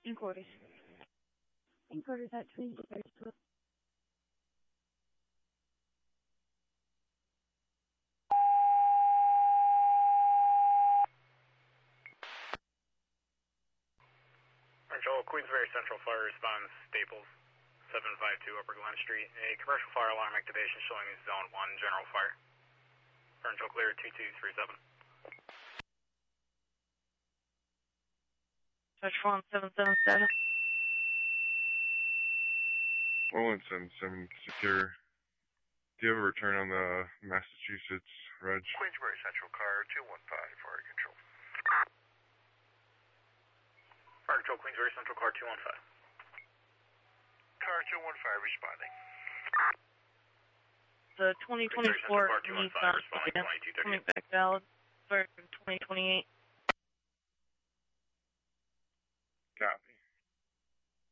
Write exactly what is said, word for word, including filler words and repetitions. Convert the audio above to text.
Inquiries. Inquiries at Twin Bears. Control, Queensbury Central Fire response, Staples, seven five two Upper Glen Street. A commercial fire alarm activation showing zone one, general fire. Control clear, two two three seven. Touch one seven seven seven. one one seven seven, secure. Do you have a return on the Massachusetts Reg? Queensbury Central car two one five, fire control. Fire control, Queensbury Central car two one five. Car two one five responding. The twenty twenty-four Nissan coming back valid for twenty twenty-eight. Copy.